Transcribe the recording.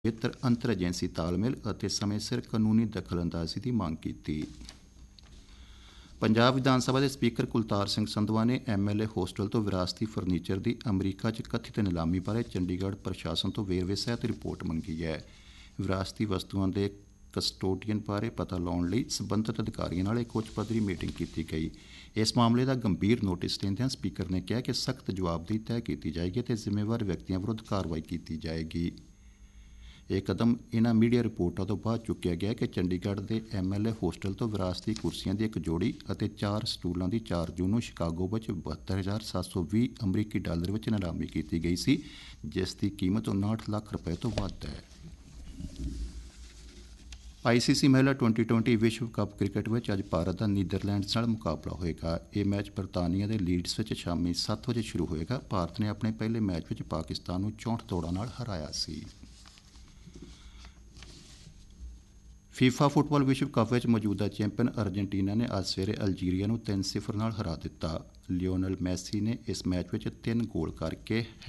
ਬਿਹਤਰ ਅੰਤਰ ਏਜੰਸੀ ਤਾਲਮੇਲ ਅਤੇ ਸਮੇਂ ਸਿਰ ਕਾਨੂੰਨੀ ਦਖਲਅੰਦਾਜ਼ੀ ਦੀ ਮੰਗ ਕੀਤੀ। ਪੰਜਾਬ ਵਿਧਾਨ ਸਭਾ ਦੇ ਸਪੀਕਰ ਕੁਲਤਾਰ ਸਿੰਘ ਸੰਧਵਾਂ ਨੇ MLA ਹੋਸਟਲ ਤੋਂ ਵਿਰਾਸਤੀ ਫਰਨੀਚਰ ਦੀ ਅਮਰੀਕਾ 'ਚ ਕਥਿਤ ਨਿਲਾਮੀ ਬਾਰੇ ਚੰਡੀਗੜ੍ਹ ਪ੍ਰਸ਼ਾਸਨ ਤੋਂ ਵੇਰਵੇ ਸਹਿਤ ਰਿਪੋਰਟ ਮੰਗੀ ਹੈ। ਵਿਰਾਸਤੀ ਵਸਤੂਆਂ ਦੇ ਕਸਟੋਡੀਅਨ ਬਾਰੇ ਪਤਾ ਲਾਉਣ ਲਈ ਸਬੰਧਤ ਅਧਿਕਾਰੀਆਂ ਨਾਲ ਇੱਕ ਉੱਚ ਪੱਧਰੀ ਮੀਟਿੰਗ ਕੀਤੀ ਗਈ। ਇਸ ਮਾਮਲੇ ਦਾ ਗੰਭੀਰ ਨੋਟਿਸ ਲੈਂਦਿਆਂ ਸਪੀਕਰ ਨੇ ਕਿਹਾ ਕਿ ਸਖਤ ਜਵਾਬਦੇਹੀ ਤੈਅ ਕੀਤੀ ਜਾਏਗੀ ਅਤੇ ਜ਼ਿੰਮੇਵਾਰ ਵਿਅਕਤੀਆਂ ਵਿਰੁੱਧ ਕਾਰਵਾਈ ਕੀਤੀ ਜਾਏਗੀ। ਇਹ ਕਦਮ ਇਨ੍ਹਾਂ ਮੀਡੀਆ ਰਿਪੋਰਟਾਂ ਤੋਂ ਬਾਅਦ ਚੁੱਕਿਆ ਗਿਆ ਕਿ ਚੰਡੀਗੜ੍ਹ ਦੇ MLA ਹੋਸਟਲ ਤੋਂ ਵਿਰਾਸਤੀ ਕੁਰਸੀਆਂ ਦੀ ਇੱਕ ਜੋੜੀ ਅਤੇ 4 ਸਟੂਲਾਂ ਦੀ 4 ਜੂਨ ਨੂੰ ਸ਼ਿਕਾਗੋ ਵਿੱਚ 72,720 ਅਮਰੀਕੀ ਡਾਲਰ ਵਿੱਚ ਨਿਲਾਮੀ ਕੀਤੀ ਗਈ ਸੀ, ਜਿਸ ਦੀ ਕੀਮਤ 59 ਲੱਖ ਰੁਪਏ ਤੋਂ ਵੱਧ ਹੈ। ICC ਮਹਿਲਾ 2020 ਵਿਸ਼ਵ ਕੱਪ ਕ੍ਰਿਕਟ ਵਿੱਚ ਅੱਜ ਭਾਰਤ ਦਾ ਨੀਦਰਲੈਂਡਸ ਨਾਲ ਮੁਕਾਬਲਾ ਹੋਏਗਾ। ਇਹ ਮੈਚ ਬਰਤਾਨੀਆ ਦੇ ਲੀਡਸ ਵਿੱਚ ਸ਼ਾਮੀ 7 ਵਜੇ ਸ਼ੁਰੂ ਹੋਏਗਾ। ਭਾਰਤ ਨੇ ਆਪਣੇ ਪਹਿਲੇ ਮੈਚ ਵਿੱਚ ਪਾਕਿਸਤਾਨ ਨੂੰ 64 ਦੌੜਾਂ ਨਾਲ ਹਰਾਇਆ ਸੀ। FIFA ਫੁੱਟਬਾਲ ਵਿਸ਼ਵ ਕੱਪ ਵਿੱਚ ਮੌਜੂਦਾ ਚੈਂਪੀਅਨ ਅਰਜਨਟੀਨਾ ਨੇ ਅੱਜ ਸਵੇਰੇ ਅਲਜੀਰੀਆ ਨੂੰ 3-0 ਨਾਲ ਹਰਾ ਦਿੱਤਾ। ਲਿਓਨਲ ਮੈਸੀ ਨੇ ਇਸ ਮੈਚ ਵਿੱਚ 3 ਗੋਲ ਕਰਕੇ